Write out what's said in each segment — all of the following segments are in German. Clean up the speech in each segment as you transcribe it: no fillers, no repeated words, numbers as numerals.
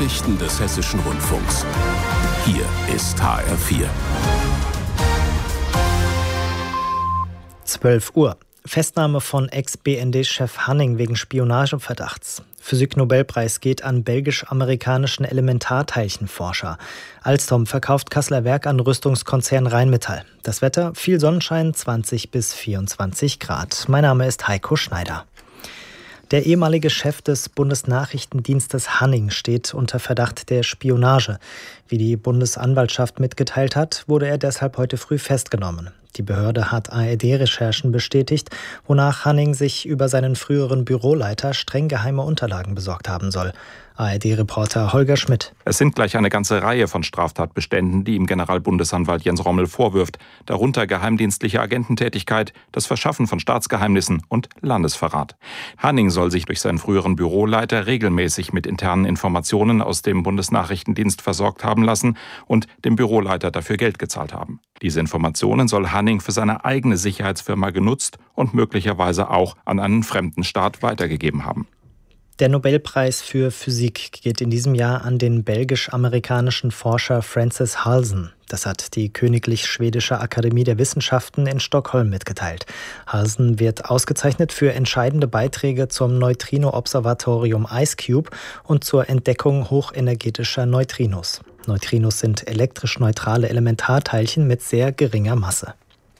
Nachrichten des Hessischen Rundfunks. Hier ist HR4. 12 Uhr. Festnahme von Ex-BND-Chef Hanning wegen Spionageverdachts. Physik-Nobelpreis geht an belgisch-amerikanischen Elementarteilchenforscher. Alstom verkauft Kasseler Werk an Rüstungskonzern Rheinmetall. Das Wetter, viel Sonnenschein, 20 bis 24 Grad. Mein Name ist Heiko Schneider. Der ehemalige Chef des Bundesnachrichtendienstes Hanning steht unter Verdacht der Spionage. Wie die Bundesanwaltschaft mitgeteilt hat, wurde er deshalb heute früh festgenommen. Die Behörde hat ARD-Recherchen bestätigt, wonach Hanning sich über seinen früheren Büroleiter streng geheime Unterlagen besorgt haben soll. ARD-Reporter Holger Schmidt. Es sind gleich eine ganze Reihe von Straftatbeständen, die ihm Generalbundesanwalt Jens Rommel vorwirft. Darunter geheimdienstliche Agententätigkeit, das Verschaffen von Staatsgeheimnissen und Landesverrat. Hanning soll sich durch seinen früheren Büroleiter regelmäßig mit internen Informationen aus dem Bundesnachrichtendienst versorgt haben lassen und dem Büroleiter dafür Geld gezahlt haben. Diese Informationen soll Hanning für seine eigene Sicherheitsfirma genutzt und möglicherweise auch an einen fremden Staat weitergegeben haben. Der Nobelpreis für Physik geht in diesem Jahr an den belgisch-amerikanischen Forscher Francis Halsen. Das hat die Königlich Schwedische Akademie der Wissenschaften in Stockholm mitgeteilt. Halsen wird ausgezeichnet für entscheidende Beiträge zum Neutrino-Observatorium IceCube und zur Entdeckung hochenergetischer Neutrinos. Neutrinos sind elektrisch neutrale Elementarteilchen mit sehr geringer Masse.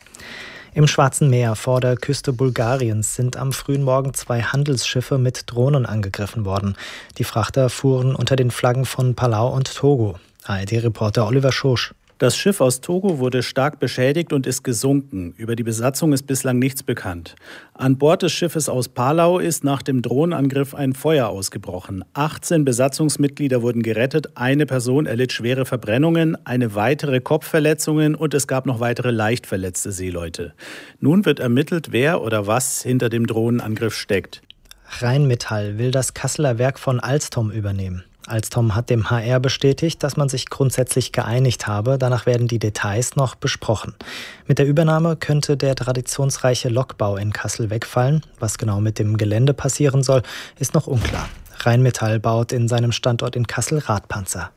Im Schwarzen Meer vor der Küste Bulgariens sind am frühen Morgen 2 Handelsschiffe mit Drohnen angegriffen worden. Die Frachter fuhren unter den Flaggen von Palau und Togo. ARD-Reporter Oliver Schosch. Das Schiff aus Togo wurde stark beschädigt und ist gesunken. Über die Besatzung ist bislang nichts bekannt. An Bord des Schiffes aus Palau ist nach dem Drohnenangriff ein Feuer ausgebrochen. 18 Besatzungsmitglieder wurden gerettet, eine Person erlitt schwere Verbrennungen, eine weitere Kopfverletzungen und es gab noch weitere leicht verletzte Seeleute. Nun wird ermittelt, wer oder was hinter dem Drohnenangriff steckt. Rheinmetall will das Kasseler Werk von Alstom übernehmen. Alstom hat dem HR bestätigt, dass man sich grundsätzlich geeinigt habe. Danach werden die Details noch besprochen. Mit der Übernahme könnte der traditionsreiche Lokbau in Kassel wegfallen. Was genau mit dem Gelände passieren soll, ist noch unklar. Rheinmetall baut in seinem Standort in Kassel Radpanzer.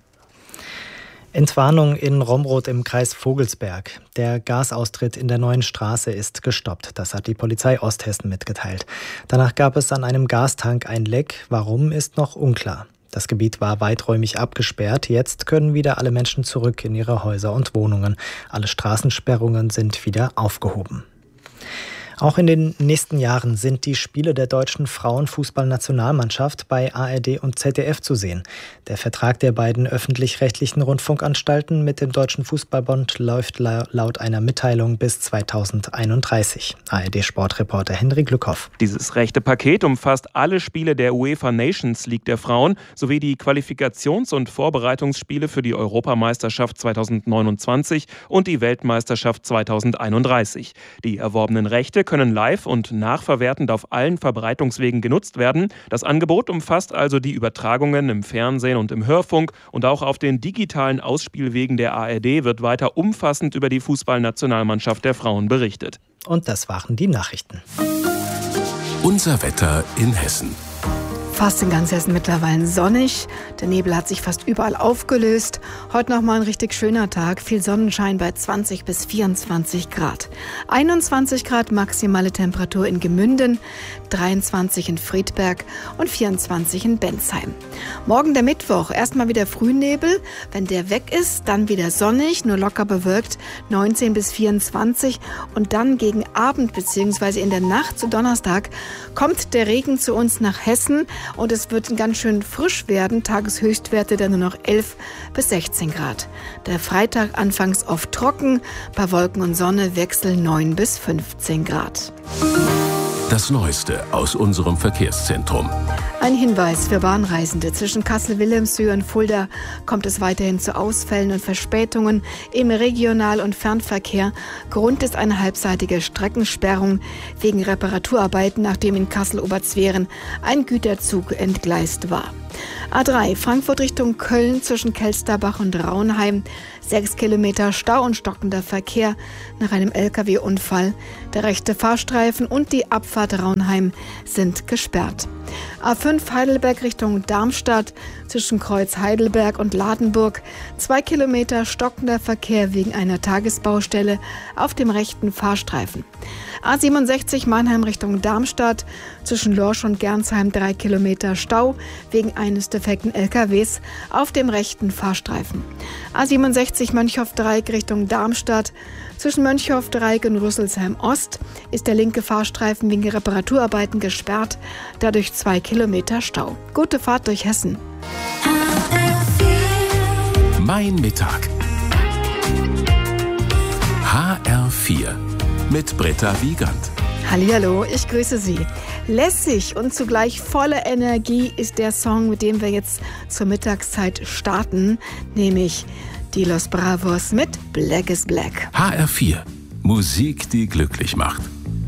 Entwarnung in Romrod im Kreis Vogelsberg. Der Gasaustritt in der Neuen Straße ist gestoppt. Das hat die Polizei Osthessen mitgeteilt. Danach gab es an einem Gastank ein Leck. Warum, ist noch unklar. Das Gebiet war weiträumig abgesperrt. Jetzt können wieder alle Menschen zurück in ihre Häuser und Wohnungen. Alle Straßensperrungen sind wieder aufgehoben. Auch in den nächsten Jahren sind die Spiele der deutschen Frauenfußballnationalmannschaft bei ARD und ZDF zu sehen. Der Vertrag der beiden öffentlich-rechtlichen Rundfunkanstalten mit dem Deutschen Fußballbund läuft laut einer Mitteilung bis 2031. ARD-Sportreporter Henrik Lückhoff. Dieses rechte Paket umfasst alle Spiele der UEFA Nations League der Frauen sowie die Qualifikations- und Vorbereitungsspiele für die Europameisterschaft 2029 und die Weltmeisterschaft 2031. Die erworbenen Rechte können live und nachverwertend auf allen Verbreitungswegen genutzt werden. Das Angebot umfasst also die Übertragungen im Fernsehen und im Hörfunk und auch auf den digitalen Ausspielwegen der ARD wird weiter umfassend über die Fußballnationalmannschaft der Frauen berichtet. Und das waren die Nachrichten. Unser Wetter in Hessen. Fast in ganz Hessen mittlerweile sonnig. Der Nebel hat sich fast überall aufgelöst. Heute nochmal ein richtig schöner Tag. Viel Sonnenschein bei 20 bis 24 Grad. 21 Grad maximale Temperatur in Gemünden, 23 in Friedberg und 24 in Bensheim. Morgen der Mittwoch, erstmal wieder Frühnebel. Wenn der weg ist, dann wieder sonnig, nur locker bewölkt, 19 bis 24. Und dann gegen Abend bzw. in der Nacht zu Donnerstag kommt der Regen zu uns nach Hessen. Und es wird ganz schön frisch werden. Tageshöchstwerte dann nur noch 11 bis 16 Grad. Der Freitag anfangs oft trocken. Bei Wolken und Sonne Wechsel 9 bis 15 Grad. Das Neueste aus unserem Verkehrszentrum. Ein Hinweis für Bahnreisende. Zwischen Kassel-Wilhelmshöhe und Fulda kommt es weiterhin zu Ausfällen und Verspätungen im Regional- und Fernverkehr. Grund ist eine halbseitige Streckensperrung wegen Reparaturarbeiten, nachdem in Kassel-Oberzweren ein Güterzug entgleist war. A3 Frankfurt Richtung Köln zwischen Kelsterbach und Raunheim. 6 Kilometer Stau und stockender Verkehr nach einem LKW-Unfall. Der rechte Fahrstreifen und die Abfahrt Raunheim sind gesperrt. A5 Heidelberg Richtung Darmstadt zwischen Kreuz Heidelberg und Ladenburg. 2 Kilometer stockender Verkehr wegen einer Tagesbaustelle auf dem rechten Fahrstreifen. A67 Mannheim Richtung Darmstadt zwischen Lorsch und Gernsheim 3 Kilometer Stau wegen eines defekten LKWs auf dem rechten Fahrstreifen. A67 Mönchhof-Dreieck Richtung Darmstadt zwischen Mönchhof-Dreieck und Rüsselsheim Ost ist der linke Fahrstreifen wegen Reparaturarbeiten gesperrt, dadurch 2 Kilometer Stau. Gute Fahrt durch Hessen. Mein Mittag. HR4 mit Britta Wiegand. Hallihallo, ich grüße Sie. Lässig und zugleich voller Energie ist der Song, mit dem wir jetzt zur Mittagszeit starten, nämlich die Los Bravos mit Black is Black. HR4. Musik, die glücklich macht.